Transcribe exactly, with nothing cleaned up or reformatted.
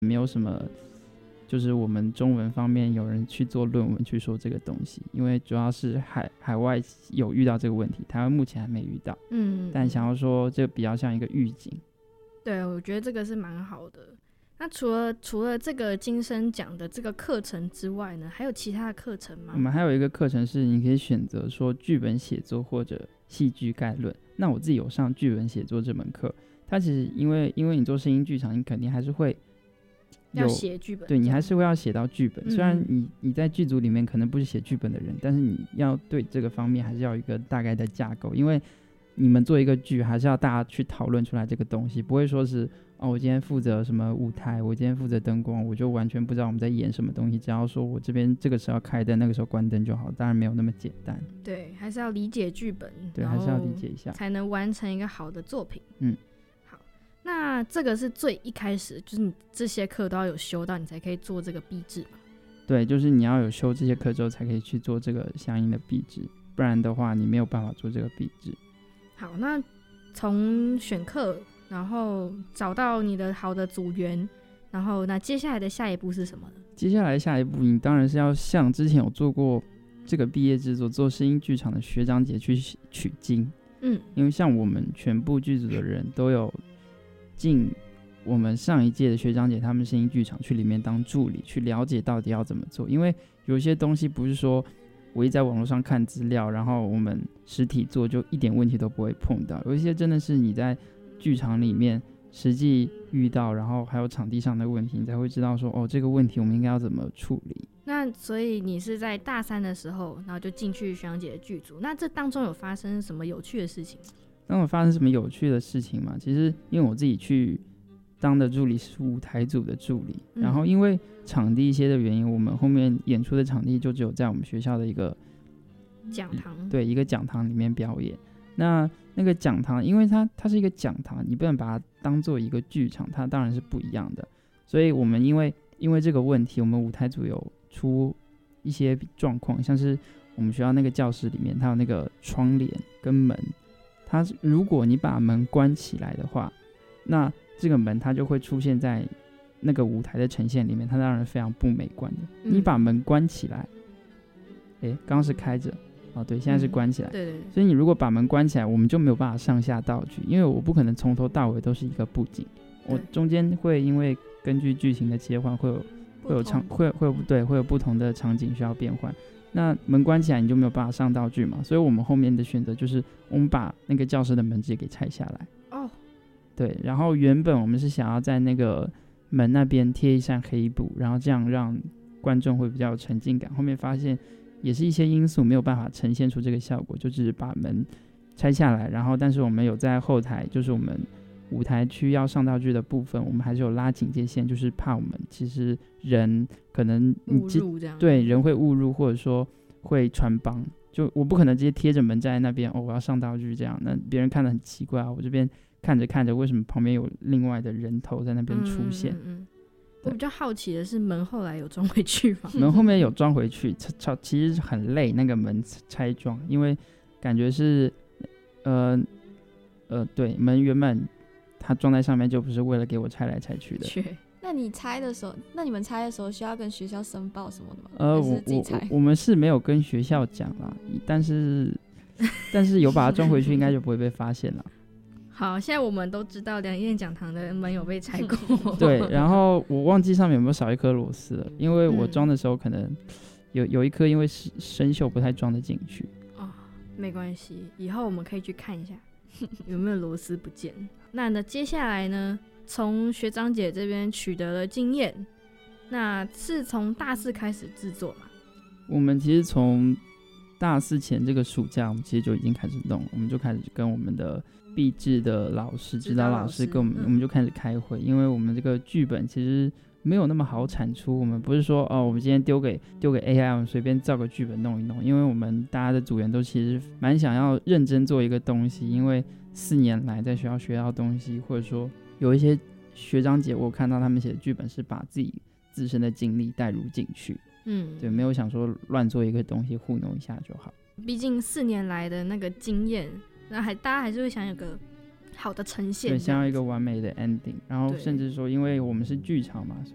没有什么就是我们中文方面有人去做论文去说这个东西，因为主要是海海外有遇到这个问题，台湾目前还没遇到。嗯，但想要说这比较像一个预警。 对，我觉得这个是蛮好的。那除了除了这个金声奖的这个课程之外呢，还有其他的课程吗？ 我们还有一个课程是你可以选择说剧本写作或者戏剧概论。那我自己有上剧本写作这门课，它其实因为因为你做声音剧场，你肯定还是会要写剧本， 对，你还是会要写到剧本。 嗯、 虽然你你在剧组里面可能不是写剧本的人，但是你要对这个方面还是要有一个大概的架构，因为你们做一个剧还是要大家去讨论出来这个东西，不会说是哦，我今天负责什么舞台，我今天负责灯光，我就完全不知道我们在演什么东西，只要说我这边这个时候开灯，那个时候关灯就好，当然没有那么简单。 对，还是要理解剧本， 对，还是要理解一下， 才能完成一个好的作品。 嗯， 好，那这个是最一开始，就是你这些课都要有修到，你才可以做这个毕制嘛？ 对，就是你要有修这些课之后，才可以去做这个相应的毕制，不然的话，你没有办法做这个毕制。 好，那从选课，然后找到你的好的组员，然后那接下来的下一步是什么呢？ 接下来下一步，你当然是要像之前有做过这个毕业制作做声音剧场的学长姐去取经。嗯，因为像我们全部剧组的人都有进我们上一届的学长姐他们声音剧场去里面当助理，去了解到底要怎么做。因为有些东西不是说我一在网络上看资料，然后我们实体做就一点问题都不会碰到，有一些真的是你在剧场里面实际遇到，然后还有场地上的问题，你才会知道说哦，这个问题我们应该要怎么处理。 那所以你是在大三的时候，然后就进去学长姐的剧组，那这当中有发生什么有趣的事情？ 当有发生什么有趣的事情嘛？其实因为我自己去当的助理是舞台组的助理、嗯、然后因为场地一些的原因，我们后面演出的场地就只有在我们学校的一个讲堂， 对，一个讲堂里面表演。那那个讲堂因为它它是一个讲堂，你不能把它当做一个剧场，它当然是不一样的。所以我们因为因为这个问题，我们舞台组有出一些状况，像是我们学校那个教室里面它有那个窗帘跟门，它如果你把门关起来的话，那这个门它就会出现在那个舞台的呈现里面，它当然非常不美观的、嗯、你把门关起来，诶刚刚是开着哦，对，现在是关起来、嗯、 对对对， 所以你如果把门关起来，我们就没有办法上下道具，因为我不可能从头到尾都是一个布景，我中间会因为根据剧情的切换会有会有场会会有对会有不同的场景需要变换，那门关起来你就没有办法上道具嘛，所以我们后面的选择就是我们把那个教室的门直接给拆下来。哦，对，然后原本我们是想要在那个门那边贴一扇黑布，然后这样让观众会比较有沉浸感，后面发现也是一些因素没有办法呈现出这个效果，就只是把门拆下来，然后但是我们有在后台，就是我们舞台区要上道具的部分，我们还是有拉警戒线，就是怕我们其实人可能误入这样， 对，人会误入或者说会穿帮，就我不可能直接贴着门站在那边哦，我要上道具这样，那别人看得很奇怪啊，我这边看着看着为什么旁边有另外的人头在那边出现。嗯嗯嗯， 我比较好奇的是门后来有装回去吗？ 门后面有装回去，其实很累，那个门拆装，因为感觉是呃呃对，门原本它装在上面就不是为了给我拆来拆去的。 那你拆的时候，那你们拆的时候需要跟学校申报什么的吗？ 呃， 还是自己拆？ 我我我们是没有跟学校讲啦，但是但是有把它装回去，应该就不会被发现了。 好，现在我们都知道两燕讲堂的门有被拆过。 对，然后我忘记上面有没有少一颗螺丝了，因为我装的时候可能有有一颗因为生锈不太装得进去。 哦，没关系，以后我们可以去看一下有没有螺丝不见。那呢，接下来呢，从学长姐这边取得了经验，那是从大四开始制作嘛？ 我们其实从大四前这个暑假，我们其实就已经开始弄，我们就开始跟我们的毕制的老师、指导老师跟我们、嗯，我们就开始开会，因为我们这个剧本其实没有那么好产出，我们不是说哦，我们今天丢给丢给 A I， 我们随便造个剧本弄一弄，因为我们大家的组员都其实蛮想要认真做一个东西，因为四年来在学校学到东西，或者说有一些学长姐我看到他们写的剧本是把自己自身的经历带入进去，嗯，对，没有想说乱做一个东西糊弄一下就好。 毕竟四年来的那个经验，那还大家还是会想有个好的呈现， 对，想要一个完美的 ending， 然后甚至说因为我们是剧场嘛，